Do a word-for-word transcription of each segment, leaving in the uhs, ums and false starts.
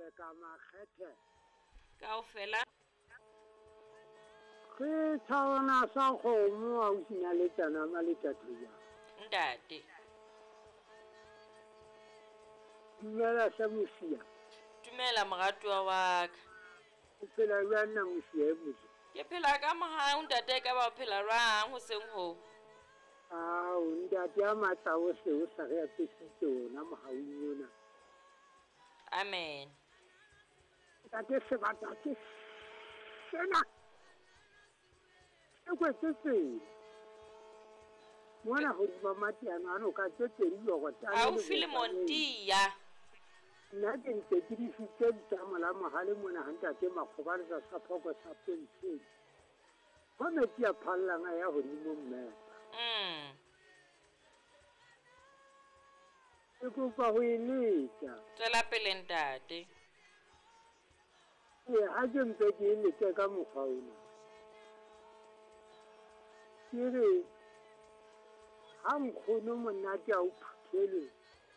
ka makgethe kaofela ke tshwana sa kgomo a usinya le tanama le tathoya ntate dumela sa mosia dumela moratuwa wa ka o phela jwang na mosia e botse ke phela ka mohang ntate ka ba o phela jwang hoseng ho ao ntate a matla o se o sa re apesitse ona mohaung ona amen ntate sebata ke sena se kwetse tsela mona hodima mateano ano ka tse pedi haufi le montia nna ke ntse ke di fitse ditsamala mohale mona ha ntate makgoba le sa phoko sa penseng ho metsi a phallang a ya hodimo mmepa mm e kopa ho e leta tswela pele ntate e ha ke ntse ke e lete ka mokgwa ona ke re ha nkgono monate a o phuthele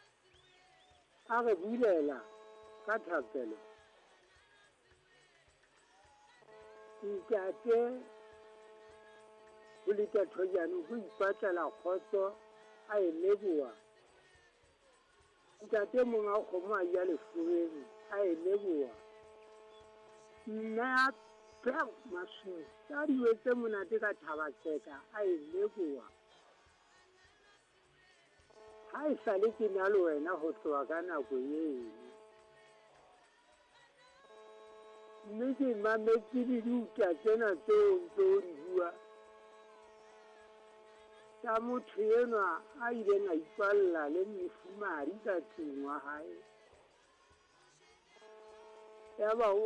a re bulela ka thapelo ntate ho leta thojane ho ipatlela kgotso a e leboha ntate monga kgomo a ya lefuweng a e leboha nna pha masu tsa di wetse monate ka thabatseka a e leboha ha e sale ke na le wena ho tloha ka nako eno mme ke mametse le diuta tsena tseo tseo di bua tsa motho enwa a ileng a ipalla le mefumari ka tlung wa hae ya ba